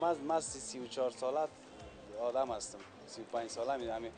من 34 ساله آدم هستم. 35 ساله میدم.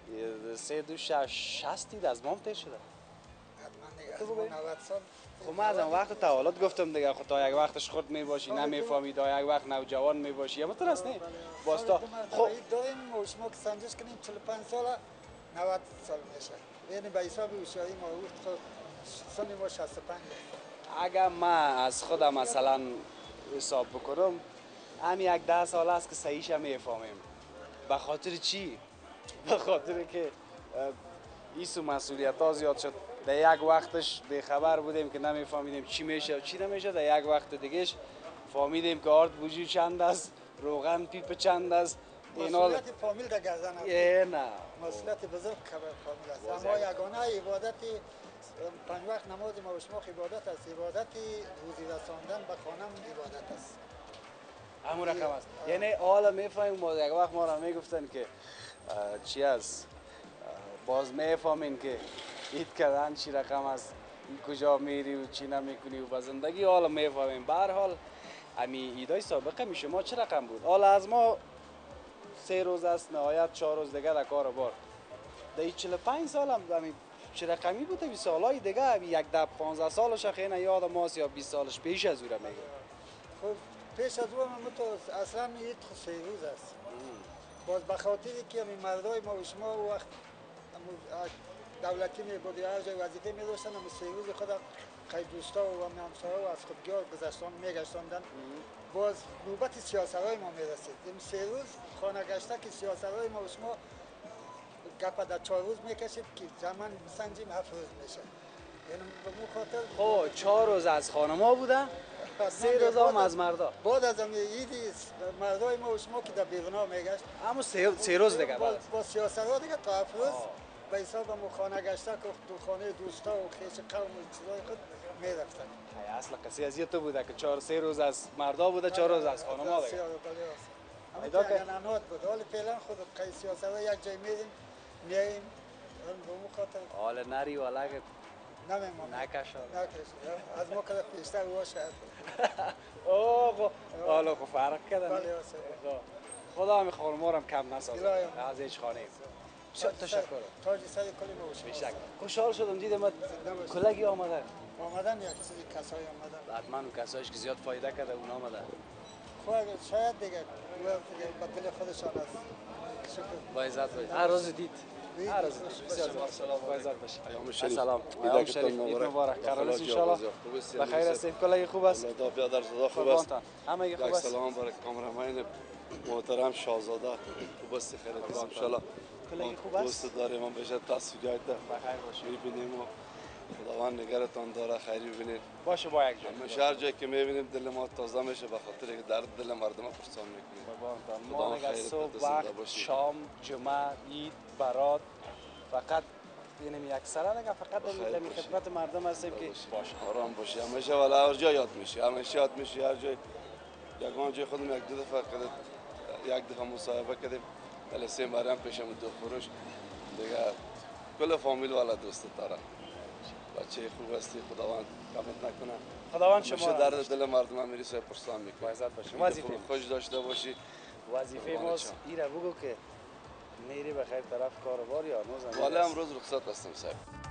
3 2 از مام تیر شده. حتما دیگه 90 سال. خب من از اون وقت تولد گفتم دیگه. خب تا یک وقتش خود میباشی نمیفهمی، تا یک وقت نوجوان میباشی یا مثلا است نه باستا. خب داریم و شما که سنجش کنیم 45 ساله 90 سال میشه. یعنی به حساب اوشایی ما خود سن ما 65 اگر من از خودم مثلا حساب بکنم همین یک 10 سال است که صحیحش میفهمیم. به خاطر چی؟ به خاطر که ایسو مسئولیت ها زیاد شد. در یک وقتش بیخبر بودیم که نمیفهمیدیم چی میشه و چی نمیشه. در یک وقت دیگهش فهمیدیم که آرد بوجی چند است، روغن پیپ چند است. مسئولیت فامیل در گردن نه مسئولیت بزرگ فامیل است. اما یگانه عبادتی 5 وقت نماز ما و شما عبادت است. عبادتی روزی رساندن به خانم عبادت است. همون رقم است. یعنی حالا میفهمیم ما یک وقت ما را میگفتن که چی است، باز میفهمین که اید کردن چی رقم است، این کجا میری و چی نمیکنی و به زندگی حالا میفهمیم. به هر حال امی ایدای سابقه می شما چه رقم بود؟ حالا از ما 3 روز است، نهایت 4 روز دیگه در کار بار. در 45 سال هم چه رقمی بوده؟ 20 سالای دیگه یک 15 سالش خیلی یاد ماست یا 20 سالش پیش از او را میگه. خب پیش از او من تو اصلا این 3 روز است. باز به خاطری که می مردای ما و شما وقت دولتی می بود یا هر جای وظیفه می داشتن اما 3 روز خود خیلی دوستا و همسایه و از خودگار گذشتن میگشتاندن. باز نوبت سیاسرهای ما می رسید. این 3 روز خانه گشته که سیاسرهای ما و شما گپ در 4 روز میکشید که زمان سنجیم 7 روز میشه. یعنی به مو خاطر 4 روز از خانما بودن، 3 روز هم از مردا. بعد از این ایدی مردای ما و شما که در بیرون میگشت اما 3 روز دیگه با سیاست‌ها دیگه تا 7 روز به حساب مو خانه گشته که تو خانه دوستا و خیش قوم و چیزای خود میرفتن. اصلا کسی از تو بوده که 3 روز از مردا بوده، 4 روز از خانما دیگه. اما که اگر ننات بود حالا فعلا خود قی سیاست‌ها یک جای میریم میاییم به مو خاطر حالا نری ولگت نمیمونم نکشان از ما که پیشتر باشه. اوه حالا خب فرق کردن. بله خدا همین خانما رو کم نسازه از هیچ خانه. تشکر. تاج سر کلی ما باشه. خوشحال شدم دیدم کلگی آمدن یک چیزی کسایی آمدن. حتما کسایش که زیاد فایده کرده اون آمدن. خب شاید دیگه به دل خودشان است. با عزت باشید. هر روز دید. هر روز بسیار سلام با عزت باشید. سلام. ایام شریف مبارک. قرار است ان شاء الله بخیر هستید. کلگی خوب است. خدا بیادر صدا خوب است. همه خوب است. سلام برای کامرامین محترم شاهزاده خوب است. خیرت است ان شاء الله. کلگی خوب است. دوست داریم ما بشه تصویرات بخیر باشید. میبینیم و خداوند نگرتان داره خیری ببینید. باشه با یک جای. همیشه هر جایی که میبینیم دل ما تازه میشه به خاطر که درد دل مردم پرسان میکنیم. ما دیگه صبح وقت شام جمعه عید برات فقط یعنی یک سره دیگه فقط در خدمت مردم هستیم که باشه آرام باشی. همیشه والا هر جا یاد میشی. همیشه یاد میشی هر جای یگان جای خودم یک دو دفعه کردیم یک دفعه مصاحبه کردیم جلسه مریم پیشم دو فروش دیگه کل فامیل والا دوست دارم. بچه خوب هستی خداوند کمت نکنه. خداوند شما درد دل مردم میرسه پرسان میکنه. عزت باشی. وظیفه خوش داشته باشی. وظیفه ماست ایره بگو که میری بخیر طرف کاروبار یا نوزم. والا امروز رخصت هستم صاحب.